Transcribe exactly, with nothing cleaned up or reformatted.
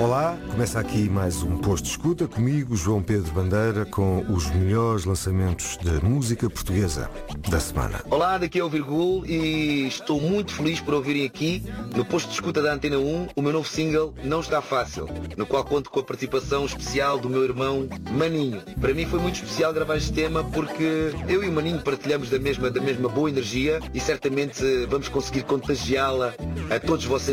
Olá, começa aqui mais um Posto de Escuta comigo, João Pedro Bandeira, com os melhores lançamentos de música portuguesa da semana. Olá, daqui é o Virgul e estou muito feliz por ouvirem aqui, no Posto de Escuta da Antena um, o meu novo single Não Está Fácil, no qual conto com a participação especial do meu irmão Maninho. Para mim foi muito especial gravar este tema porque eu e o Maninho partilhamos da mesma, da mesma boa energia e certamente vamos conseguir contagiá-la a todos vocês